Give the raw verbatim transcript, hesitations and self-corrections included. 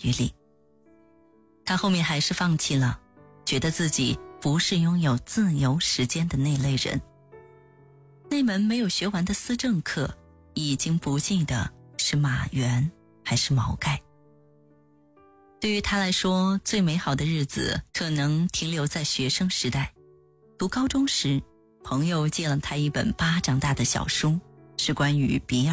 余力。他后面还是放弃了，觉得自己不是拥有自由时间的那类人。那门没有学完的思政课，已经不记得是马原还是毛概。对于他来说，最美好的日子可能停留在学生时代。读高中时，朋友借了他一本巴掌大的小书，是关于比尔